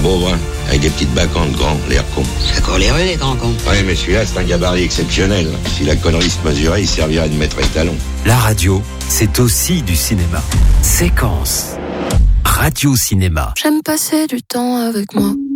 pauvre, hein, avec des petites bacantes grands, l'air con. Ça court les rues, les grands cons. Ouais, mais celui-là, c'est un gabarit exceptionnel. Si la connerie se mesurait, il servirait de maître étalon. La radio, c'est aussi du cinéma. Séquence. Radio Cinéma. J'aime passer du temps avec moi.